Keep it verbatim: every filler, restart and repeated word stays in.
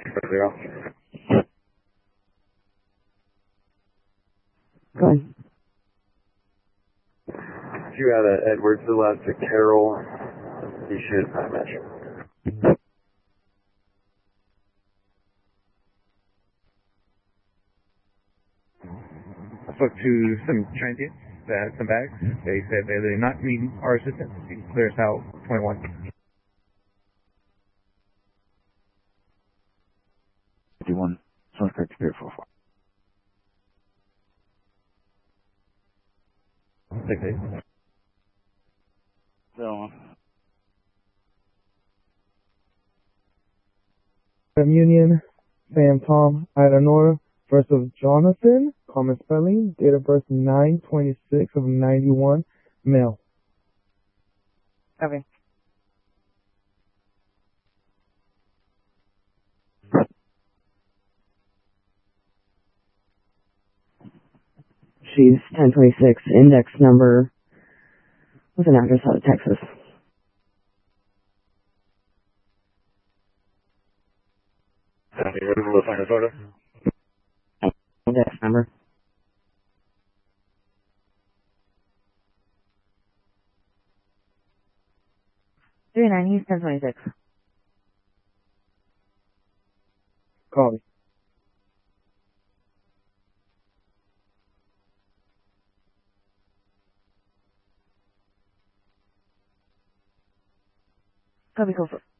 Zero. Go ahead. If you had an Edwards the last to Carroll, you should not match. I spoke to some transients that had some bags. They said they did not need our assistance. You can clear us out twenty-one. fifty-one. Sounds correct to clear four four. Six eight. So, Union, Sam Tom, Ida Nora, first of Jonathan, common spelling, date of birth nine twenty-six of ninety-one, male. Okay. She's ten twenty-six, index number, what's an address out of Texas? Copy. Ready to find a photo? Index number. Three nine, he's ten twenty-six. Copy. Copy, go for